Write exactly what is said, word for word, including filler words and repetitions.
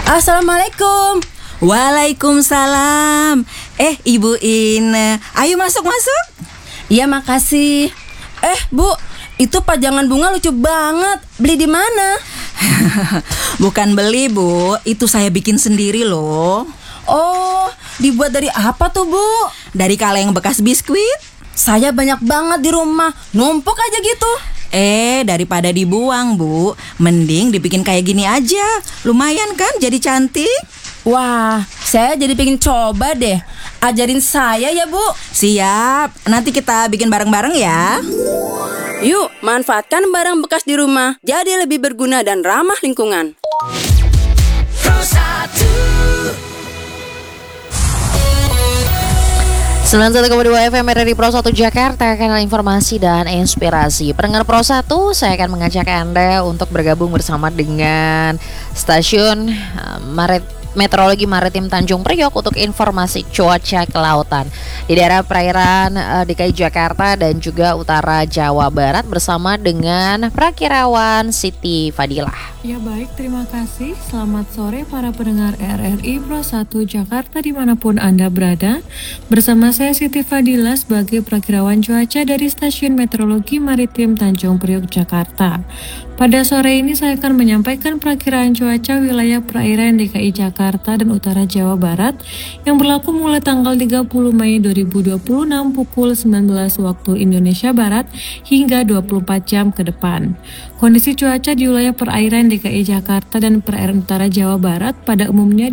Assalamualaikum. Waalaikumsalam. Eh, Ibu Ine, ayo masuk-masuk. Iya, makasih. Eh, Bu, itu pajangan bunga lucu banget. Beli di mana? Bukan beli, Bu. Itu saya bikin sendiri loh. Oh, dibuat dari apa tuh, Bu? Dari kaleng bekas biskuit. Saya banyak banget di rumah, numpuk aja gitu. Eh, daripada dibuang, Bu, mending dibikin kayak gini aja. Lumayan kan jadi cantik? Wah, saya jadi pengen coba deh. Ajarin saya ya, Bu. Siap, nanti kita bikin bareng-bareng ya. Yuk, manfaatkan barang bekas di rumah jadi lebih berguna dan ramah lingkungan. sembilan puluh satu koma dua F M R R I Pro satu Jakarta, kanal informasi dan inspirasi. Pendengar Pro satu, saya akan mengajak Anda untuk bergabung bersama dengan stasiun uh, Marit Meteorologi Maritim Tanjung Priok untuk informasi cuaca kelautan di daerah perairan uh, D K I Jakarta dan juga utara Jawa Barat bersama dengan Prakirawan Siti Fadilah. Ya baik, terima kasih. Selamat sore para pendengar R R I Pro satu Jakarta dimanapun Anda berada. Bersama saya Siti Fadilah sebagai Prakirawan Cuaca dari Stasiun Meteorologi Maritim Tanjung Priok, Jakarta. Pada sore ini saya akan menyampaikan perakiraan cuaca wilayah perairan D K I Jakarta dan utara Jawa Barat yang berlaku mulai tanggal tiga puluh Mei dua ribu dua puluh enam pukul sembilan belas waktu Indonesia Barat hingga dua puluh empat jam ke depan. Kondisi cuaca di wilayah perairan D K I Jakarta dan perairan utara Jawa Barat pada umumnya